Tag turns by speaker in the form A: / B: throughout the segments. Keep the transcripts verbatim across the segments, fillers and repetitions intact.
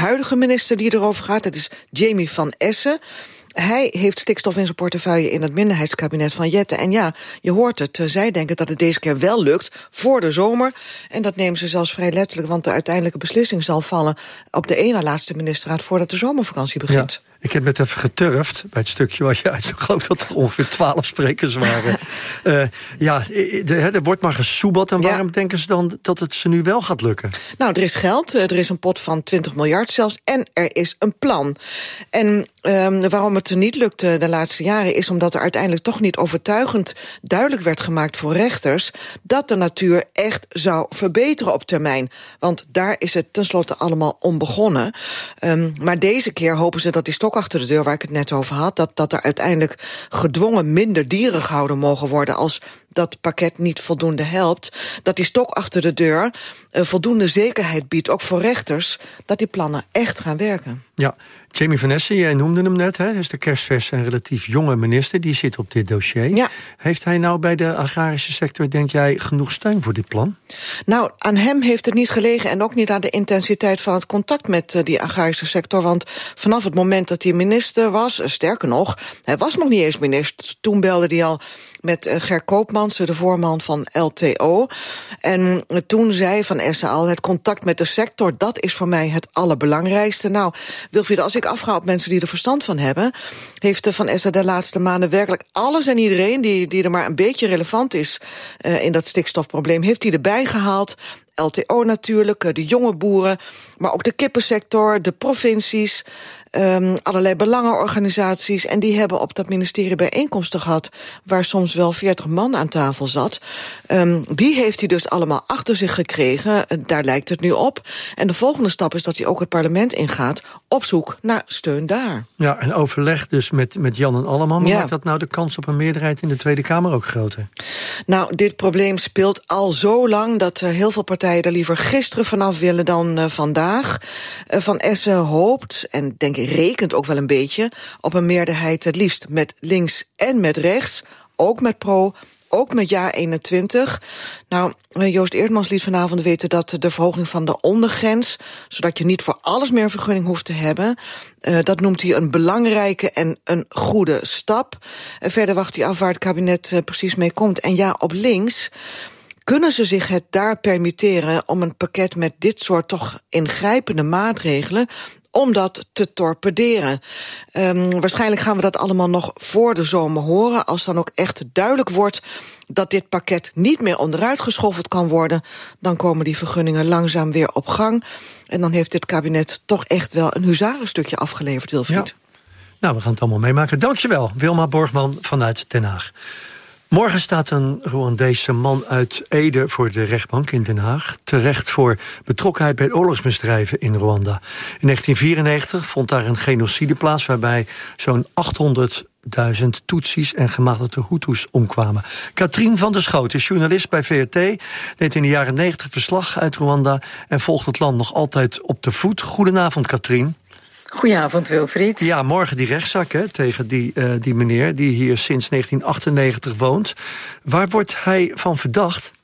A: huidige minister die erover gaat. Dat is Jamie van Essen. Hij heeft stikstof in zijn portefeuille in het minderheidskabinet van Jette. En ja, je hoort het, zij denken dat het deze keer wel lukt voor de zomer. En dat nemen ze zelfs vrij letterlijk, want de uiteindelijke beslissing zal vallen op de ene laatste ministerraad voordat de zomervakantie begint.
B: Ja. Ik heb net even geturfd bij het stukje wat je uit. Ik geloof dat er ongeveer twaalf sprekers waren. uh, ja, de, er wordt maar gesoebeld. En waarom ja. denken ze dan dat het ze nu wel gaat lukken?
A: Nou, er is geld. Er is een pot van twintig miljard zelfs. En er is een plan. En um, waarom het niet lukte de laatste jaren is omdat er uiteindelijk toch niet overtuigend duidelijk werd gemaakt voor rechters dat de natuur echt zou verbeteren op termijn. Want daar is het tenslotte allemaal om begonnen. Um, maar deze keer hopen ze dat die stok achter de deur waar ik het net over had, dat, dat er uiteindelijk gedwongen minder dieren gehouden mogen worden als dat pakket niet voldoende helpt, dat die stok achter de deur uh, voldoende zekerheid biedt, ook voor rechters, dat die plannen echt gaan werken.
B: Ja, Jamie van Essen, jij noemde hem net, hè, is de kerstverse en relatief jonge minister, die zit op dit dossier.
A: Ja.
B: Heeft hij nou bij de agrarische sector, denk jij, genoeg steun voor dit plan?
A: Nou, aan hem heeft het niet gelegen en ook niet aan de intensiteit van het contact met uh, die agrarische sector, want vanaf het moment dat hij minister was, uh, sterker nog, hij was nog niet eens minister, toen belde hij al met uh, Ger Koopmans, de voorman van L T O. En uh, toen zei Van Essen al, het contact met de sector, dat is voor mij het allerbelangrijkste. Nou, Wilfried, als ik afga op mensen die er verstand van hebben, heeft uh, Van Essen de laatste maanden werkelijk alles en iedereen die, die er maar een beetje relevant is uh, in dat stikstofprobleem, heeft hij erbij gehaald. L T O natuurlijk, de jonge boeren, maar ook de kippensector, de provincies, um, allerlei belangenorganisaties. En die hebben op dat ministerie bijeenkomsten gehad waar soms wel veertig man aan tafel zat. Um, die heeft hij dus allemaal achter zich gekregen. Daar lijkt het nu op. En de volgende stap is dat hij ook het parlement ingaat op zoek naar steun daar.
B: Ja, en overleg dus met, met Jan en Alleman. Maar ja. Maakt dat nou de kans op een meerderheid in de Tweede Kamer ook groter?
A: Nou, dit probleem speelt al zo lang dat uh, heel veel partijen er liever gisteren vanaf willen dan uh, vandaag. Uh, Van Essen hoopt, en denk ik rekent ook wel een beetje, op een meerderheid het liefst met links en met rechts, ook met pro, ook met Ja eenentwintig. Nou, Joost Eerdmans liet vanavond weten dat de verhoging van de ondergrens, zodat je niet voor alles meer een vergunning hoeft te hebben, uh, dat noemt hij een belangrijke en een goede stap. Uh, verder wacht hij af waar het kabinet uh, precies mee komt. En ja, op links kunnen ze zich het daar permitteren om een pakket met dit soort toch ingrijpende maatregelen om dat te torpederen. Um, waarschijnlijk gaan we dat allemaal nog voor de zomer horen, als dan ook echt duidelijk wordt dat dit pakket niet meer onderuit geschoffeld kan worden, dan komen die vergunningen langzaam weer op gang. En dan heeft dit kabinet toch echt wel een huzarenstukje afgeleverd, Wilfried.
B: Ja. Nou, we gaan het allemaal meemaken. Dankjewel, Wilma Borgman vanuit Den Haag. Morgen staat een Rwandese man uit Ede voor de rechtbank in Den Haag, terecht voor betrokkenheid bij oorlogsmisdrijven in Rwanda. In negentien vierennegentig vond daar een genocide plaats waarbij zo'n achthonderdduizend Tutsis en gematigde Hutus omkwamen. Katrien van der Schoot is journalist bij V R T, deed in de jaren negentig verslag uit Rwanda en volgt het land nog altijd op de voet. Goedenavond, Katrien.
C: Goedenavond, Wilfried.
B: Ja, morgen die rechtszaak hè, tegen die, uh, die meneer die hier sinds negentien achtennegentig woont. Waar wordt hij van verdacht?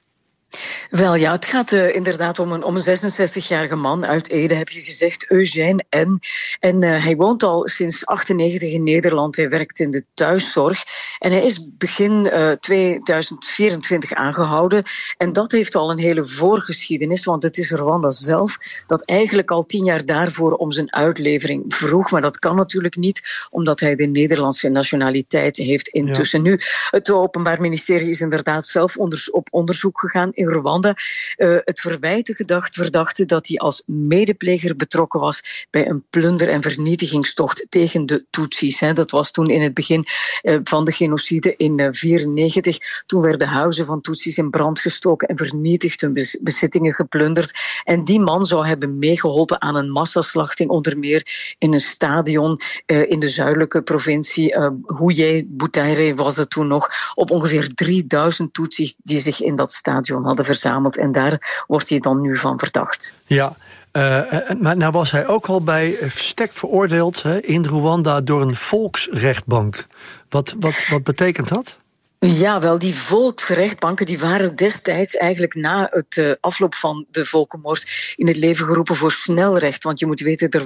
C: Wel ja, het gaat uh, inderdaad om een, om een zesenzestigjarige man uit Ede, heb je gezegd, Eugène N. En uh, hij woont al sinds achtennegentig in Nederland. Hij werkt in de thuiszorg. En hij is begin uh, tweeduizend vierentwintig aangehouden. En dat heeft al een hele voorgeschiedenis, want het is Rwanda zelf dat eigenlijk al tien jaar daarvoor om zijn uitlevering vroeg. Maar dat kan natuurlijk niet, omdat hij de Nederlandse nationaliteit heeft intussen. Ja. Nu, het Openbaar Ministerie is inderdaad zelf onders- op onderzoek gegaan in Rwanda. Uh, het verwijten gedacht verdachte dat hij als medepleger betrokken was bij een plunder- en vernietigingstocht tegen de Tutsis. Hè. Dat was toen in het begin uh, van de genocide in negentien vierennegentig. Toen werden huizen van Tutsis in brand gestoken en vernietigd, hun bes- bezittingen geplunderd. En die man zou hebben meegeholpen aan een massaslachting, onder meer in een stadion uh, in de zuidelijke provincie. Uh, Huye, Butare was het toen nog, op ongeveer drieduizend Tutsis die zich in dat stadion hadden verzameld. En daar wordt hij dan nu van verdacht.
B: Ja, uh, maar nou was hij ook al bij verstek veroordeeld hè, in Rwanda door een volksrechtbank. Wat, wat, wat betekent dat?
C: Ja, wel, die volksrechtbanken die waren destijds eigenlijk na het uh, afloop van de volkenmoord in het leven geroepen voor snelrecht. Want je moet weten, er